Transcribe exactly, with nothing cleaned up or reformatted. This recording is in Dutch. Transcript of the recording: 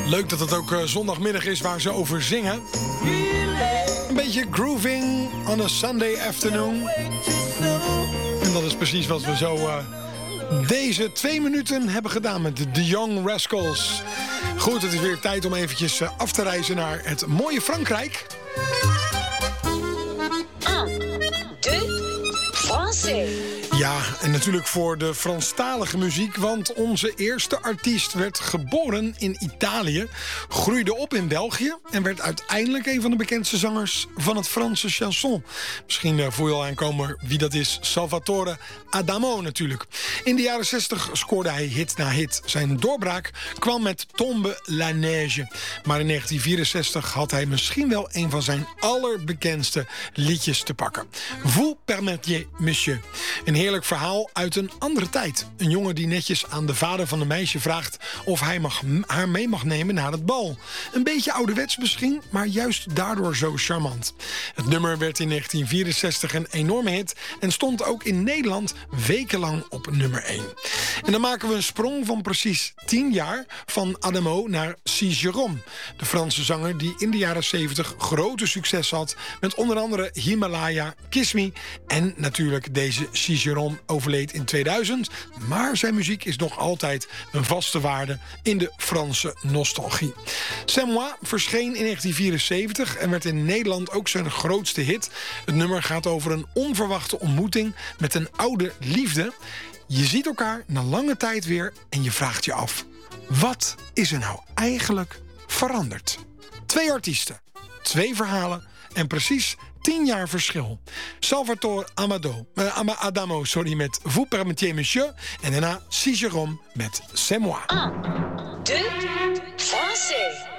Leuk dat het ook uh, zondagmiddag is waar ze over zingen. Een beetje grooving on a Sunday afternoon. En dat is precies wat we zo uh, deze twee minuten hebben gedaan met de The Young Rascals. Goed, het is weer tijd om eventjes uh, af te reizen naar het mooie Frankrijk. Ja, en natuurlijk voor de Franstalige muziek, want onze eerste artiest werd geboren in Italië, groeide op in België en werd uiteindelijk een van de bekendste zangers van het Franse chanson. Misschien uh, voel je al aankomen wie dat is. Salvatore Adamo natuurlijk. In de jaren zestig scoorde hij hit na hit. Zijn doorbraak kwam met Tombe la Neige. Maar in negentien vierenzestig had hij misschien wel een van zijn allerbekendste liedjes te pakken. Vous permettiez, monsieur. Een heerlijk verhaal uit een andere tijd. Een jongen die netjes aan de vader van een meisje vraagt of hij mag, haar mee mag nemen naar het bal. Een beetje ouderwets misschien, maar juist daardoor zo charmant. Het nummer werd in negentien vierenzestig een enorme hit en stond ook in Nederland wekenlang op nummer één. En dan maken we een sprong van precies tien jaar van Adamo naar C. Jérôme. De Franse zanger die in de jaren zeventig grote succes had met onder andere Himalaya, Kiss Me en natuurlijk deze C. Jérôme overleed in tweeduizend, maar zijn muziek is nog altijd een vaste waarde in de Franse nostalgie. C'est moi verscheen in negentien vierenzeventig en werd in Nederland ook zijn grootste hit. Het nummer gaat over een onverwachte ontmoeting met een oude liefde. Je ziet elkaar na lange tijd weer en je vraagt je af, wat is er nou eigenlijk veranderd? Twee artiesten, twee verhalen en precies tien jaar verschil. Salvatore Amado, uh, Adamo sorry, met Vous permettiez, monsieur. En daarna C. Jérôme met C'est moi. un, deux, français.